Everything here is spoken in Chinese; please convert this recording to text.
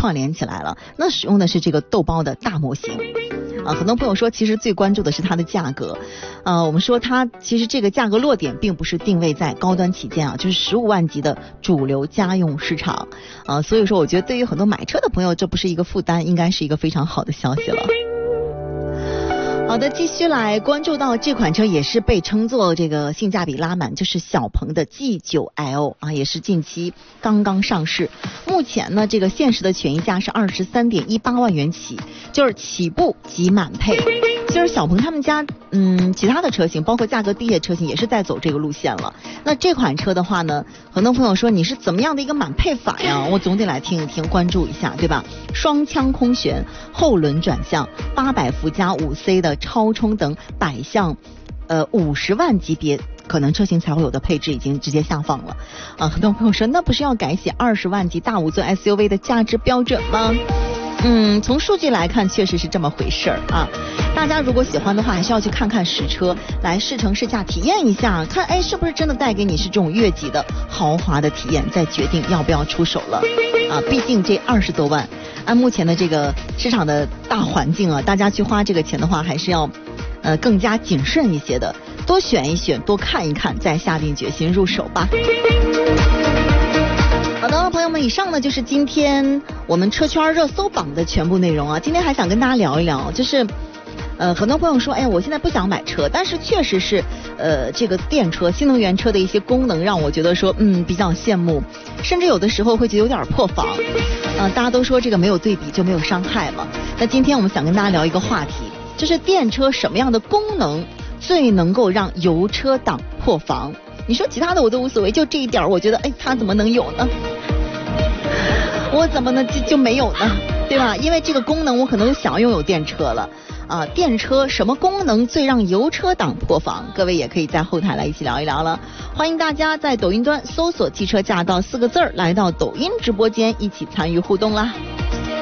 串联起来了。那使用的是这个豆包的大模型。很多朋友说其实最关注的是它的价格。我们说它其实这个价格落点并不是定位在高端旗舰啊，就是15万级的主流家用市场。所以说我觉得对于很多买车的朋友，这不是一个负担，应该是一个非常好的消息了。好的，继续来关注到这款车也是被称作这个性价比拉满，就是小鹏的 G9L 啊，也是近期刚刚上市。目前呢，这个限时的权益价是23.18万元起，就是起步即满配。其实小鹏他们家其他的车型包括价格低的车型也是在走这个路线了。那这款车的话呢，很多朋友说你是怎么样的一个满配法呀？我总得来听一听，关注一下，对吧？双腔空悬、后轮转向、800伏加 5C 的超充等百项50万级别可能车型才会有的配置已经直接下放了很多朋友说那不是要改写20万级大5座 SUV 的价值标准吗？从数据来看确实是这么回事啊。大家如果喜欢的话，还是要去看看实车，来试乘试驾体验一下，看是不是真的带给你是这种越级的豪华的体验，再决定要不要出手了毕竟这20多万，按目前的这个市场的大环境大家去花这个钱的话，还是要更加谨慎一些的，多选一选，多看一看，再下定决心入手吧。好的，朋友们，以上呢就是今天我们车圈热搜榜的全部内容今天还想跟大家聊一聊，就是很多朋友说我现在不想买车，但是确实是这个电车新能源车的一些功能让我觉得说比较羡慕，甚至有的时候会觉得有点破防大家都说这个没有对比就没有伤害嘛。那今天我们想跟大家聊一个话题，就是电车什么样的功能最能够让油车党破防。你说其他的我都无所谓，就这一点我觉得它怎么能有呢？我怎么能就没有呢？对吧？因为这个功能我可能都想要拥有电车了电车什么功能最让油车党破防？各位也可以在后台来一起聊一聊了。欢迎大家在抖音端搜索汽车驾到4个字来到抖音直播间一起参与互动啦。